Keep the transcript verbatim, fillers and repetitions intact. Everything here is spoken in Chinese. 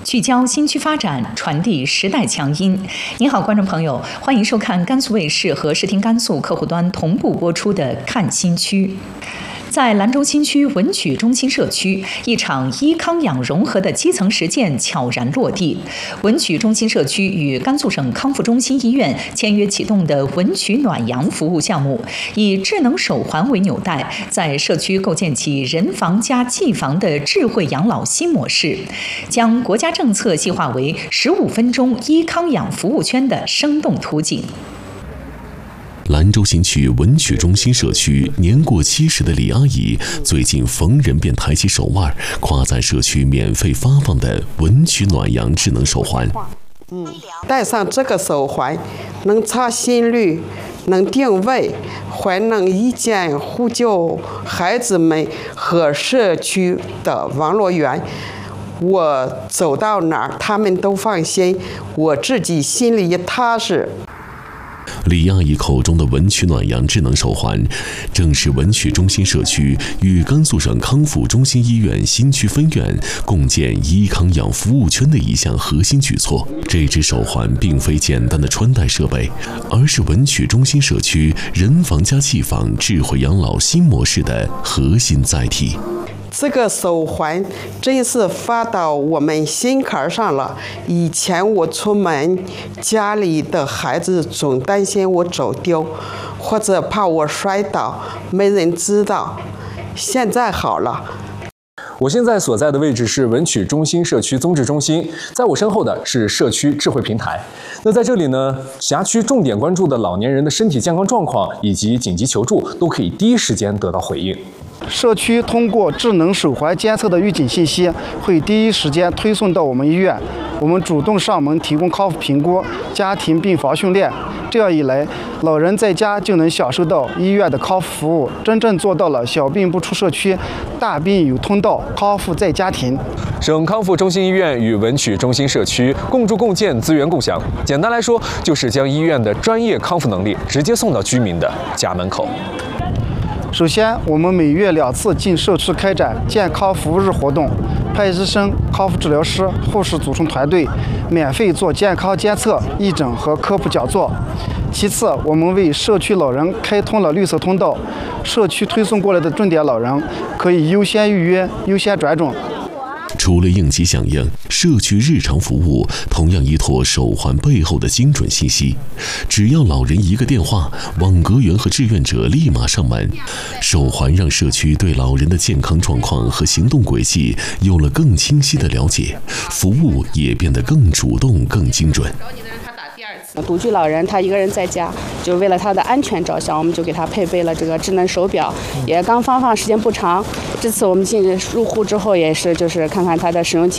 聚焦新区发展，传递时代强音。您好，观众朋友，欢迎收看甘肃卫视和视听甘肃客户端同步播出的《看新区》。在兰州新区文曲中心社区，一场医康养融合的基层实践悄然落地。文曲中心社区与甘肃省康复中心医院签约启动的文曲暖阳服务项目，以智能手环为纽带，在社区构建起人防加技防的智慧养老新模式，将国家政策细化为十五分钟医康养服务圈的生动图景。 兰州新区文曲中心社区年过七十的李阿姨，最近逢人便抬起手腕，夸赞社区免费发放的文曲暖阳智能手环。 嗯，戴上这个手环，能测心率，能定位，还能一键呼救孩子们和社区的网络员。我走到哪儿，他们都放心，我自己心里也踏实。 李阿姨口中的文曲暖阳智能手环，正是文曲中心社区与甘肃省康复中心医院新区分院共建医康养服务圈的一项核心举措。这只手环并非简单的穿戴设备，而是文曲中心社区人防加技防智慧养老新模式的核心载体。 这个手环真是发到我们心坎上了。以前我出门，家里的孩子总担心我走丢，或者怕我摔倒，没人知道。现在好了。 我现在所在的位置是文曲中心社区综治中心，在我身后的是社区智慧平台。那在这里呢，辖区重点关注的老年人的身体健康状况以及紧急求助，都可以第一时间得到回应。 社区通过智能手环监测的预警信息，会第一时间推送到我们医院。我们主动上门提供康复评估、家庭病房训练，这样一来，老人在家就能享受到医院的康复服务，真正做到了小病不出社区，大病有通道，康复在家庭。 省康复中心医院与文曲中心社区共筑共建，资源共享。简单来说，就是将医院的专业康复能力直接送到居民的家门口。 首先，我们每月两次进社区开展健康服务日活动，派医生、康复治疗师、护士组成团队，免费做健康监测、义诊和科普讲座。其次，我们为社区老人开通了绿色通道，社区推送过来的重点老人可以优先预约、优先转诊。 除了应急响应，社区日常服务同样依托手环背后的精准信息。只要老人一个电话，网格员和志愿者立马上门。手环让社区对老人的健康状况和行动轨迹有了更清晰的了解，服务也变得更主动、更精准。 独居老人他一个人在家，就为了他的安全着想，我们就给他配备了这个智能手表，也刚发放时间不长。这次我们进入户之后，也是就是看看他的使用情